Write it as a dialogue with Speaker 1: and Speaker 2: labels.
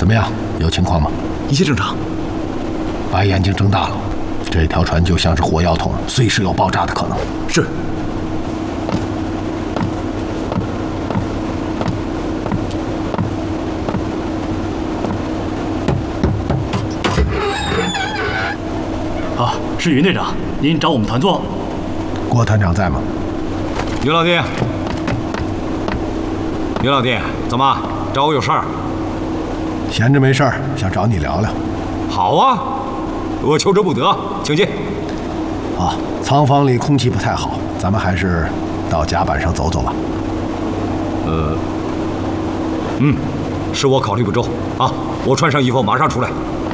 Speaker 1: 怎么样？有情况吗？
Speaker 2: 一切正常。
Speaker 1: 把眼睛睁大了，这条船就像是火药桶，随时有爆炸的可能。
Speaker 2: 是。
Speaker 3: 啊，是云队长，您找我们团座？
Speaker 1: 郭团长在吗？
Speaker 4: 云老弟，云老弟，怎么找我有事儿？
Speaker 1: 闲着没事儿，想找你聊聊。
Speaker 4: 好啊，我求之不得，请进。
Speaker 1: 啊，仓房里空气不太好，咱们还是到甲板上走走吧。
Speaker 4: 是我考虑不周啊！我穿上衣服马上出来。